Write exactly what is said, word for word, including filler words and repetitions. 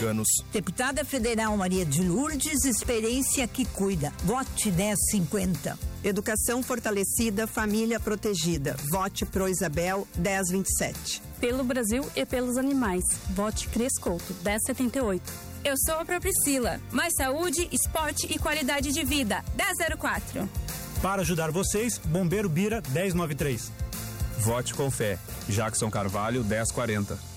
americanos. Deputada Federal Maria de Lourdes, experiência que cuida. Vote dez cinquenta. Educação fortalecida, família protegida. Vote Pro Isabel dez vinte e sete. Pelo Brasil e pelos animais. Vote Cris Couto dez setenta e oito. Eu sou a Pro Priscila. Mais saúde, esporte e qualidade de vida. dez zero quatro. Para ajudar vocês, Bombeiro Bira dez noventa e três. Vote com fé. Jackson Carvalho dez quarenta.